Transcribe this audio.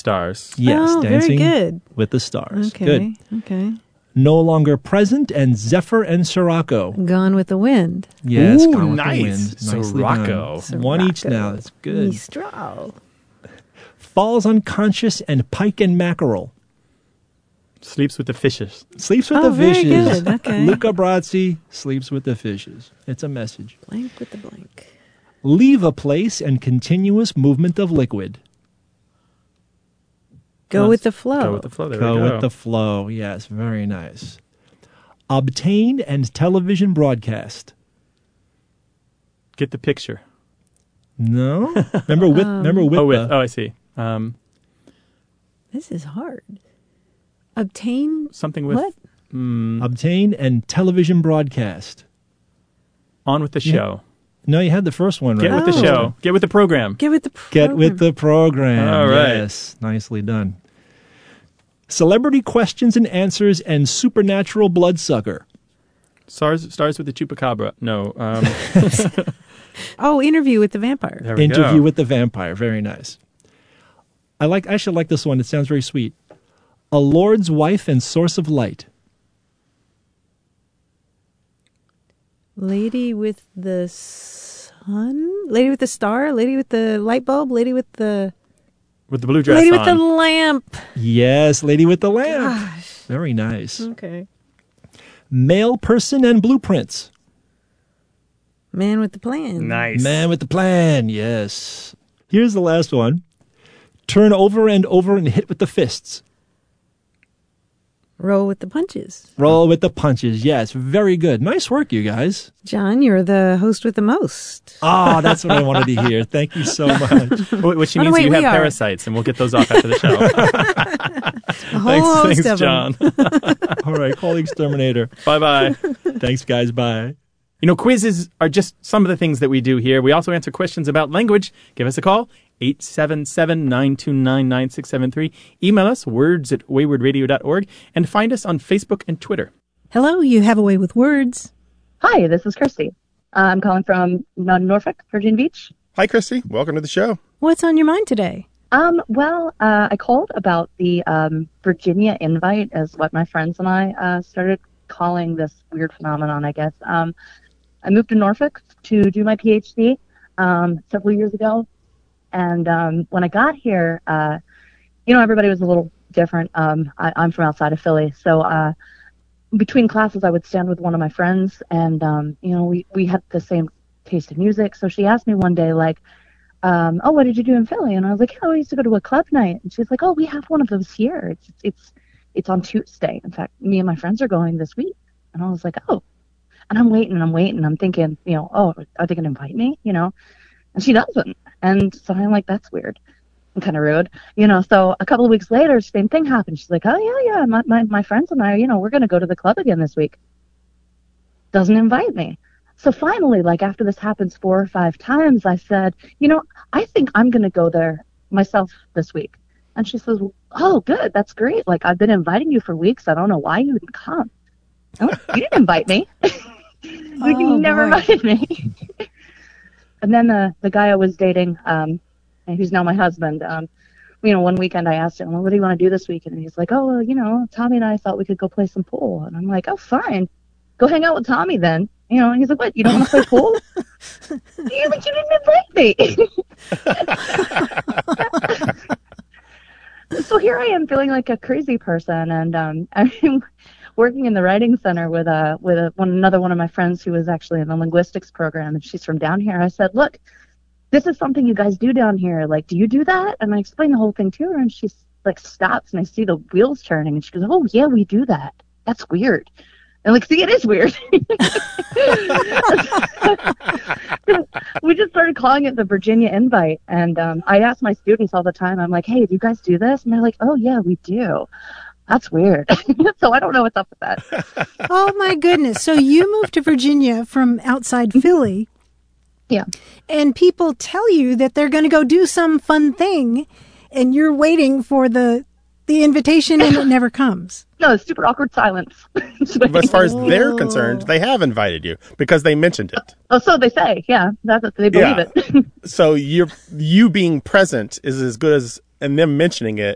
Stars. Yes, Oh, Dancing very good. with the Stars. Okay. Good. Okay. No Longer Present and Zephyr and Sirocco. Gone with the Wind. Yes, Ooh, Gone with nice. the Wind. Nicely Sirocco. done. One each Sirocco. now. That's good. Mistral. Falls Unconscious and Pike and Mackerel. Sleeps with the Fishes. Sleeps with Oh, the very Fishes. good. Okay. Luca Brasi sleeps with the fishes. It's a message. Blank with the blank. Leave a place and continuous movement of liquid. Go with the flow. Go with the flow. There Go we go. with the flow. Yes, very nice. Obtain and television broadcast. Get the picture. No? Remember with the... I see. This is hard. Obtain Something with what? Obtain and television broadcast. On with the show. No, you had the first one right. Get with the show. Get with the program. Get with the program. Get with the program. All right. Yes, nicely done. Celebrity questions and answers and supernatural bloodsucker. Stars with the Chupacabra. No. Oh, Interview with the Vampire. There we Interview go. with the Vampire. Very nice. I actually like this one. It sounds very sweet. A Lord's Wife and Source of Light. Lady with the sun? Lady with the star? Lady with the light bulb? Lady with the... With the blue dress Lady on. with the lamp. Yes, Lady with the Lamp. Gosh. Very nice. Okay. Male Person and Blueprints. Man with the plan. Nice. Man with the Plan. Yes. Here's the last one. Turn over and over and hit with the fists. Roll with the punches. Roll with the punches. Yes, very good. Nice work, you guys. John, you're the host with the most. Ah, that's what I wanted to hear. Thank you so much. Which Oh, means wait, you we have are. parasites, and we'll get those off after the show. A whole host Thanks, of John. them. All right, call the exterminator. Bye-bye. Thanks, guys. Bye. You know, quizzes are just some of the things that we do here. We also answer questions about language. Give us a call, 877-929-9673. Email us, words@waywardradio.org, and find us on Facebook and Twitter. Hello, you have a way with words. Hi, this is Kirsty. I'm calling from Norfolk, Virginia Beach. Hi, Christy. Welcome to the show. What's on your mind today? I called about the Virginia Invite, is what my friends and I started calling this weird phenomenon, I guess. I moved to Norfolk to do my PhD several years ago. And when I got here, everybody was a little different. I'm from outside of Philly. So between classes, I would stand with one of my friends. And, we had the same taste in music. So she asked me one day, like, what did you do in Philly? And I was like, I used to go to a club night. And she's like, oh, we have one of those here. It's on Tuesday. In fact, me and my friends are going this week. And I was like, oh. And I'm waiting. I'm thinking, are they going to invite me? And she doesn't. And so I'm like, that's weird and kind of rude. So a couple of weeks later, same thing happened. She's like, oh, yeah. My friends and I, we're going to go to the club again this week. Doesn't invite me. So finally, like after this happens 4 or 5 times, I said, I think I'm going to go there myself this week. And she says, oh, good. That's great. Like, I've been inviting you for weeks. I don't know why you didn't come. I'm like, you didn't invite me. You never invited me. And then the guy I was dating, and who's now my husband, one weekend I asked him, well, what do you want to do this weekend? And he's like, oh, well, Tommy and I thought we could go play some pool. And I'm like, oh, fine. Go hang out with Tommy then. And he's like, what, you don't want to play pool? He's like, you didn't invite me. So here I am feeling like a crazy person. And I'm working in the writing center with another one of my friends who was actually in the linguistics program, and she's from down here. I said, look, this is something you guys do down here. Like, do you do that? And I explained the whole thing to her, and she like stops, and I see the wheels turning, and she goes, oh, yeah, we do that. That's weird. And like, see, it is weird. We just started calling it the Virginia Invite. And I ask my students all the time, I'm like, hey, do you guys do this? And they're like, oh, yeah, we do. That's weird. So I don't know what's up with that. Oh, my goodness. So you moved to Virginia from outside Philly. Yeah. And people tell you that they're going to go do some fun thing, and you're waiting for the invitation, and it never comes. No, it's super awkward silence. But as far as they're concerned, they have invited you because they mentioned it. Oh, so they say. Yeah, that's what they believe it. So you being present is as good as, and them mentioning it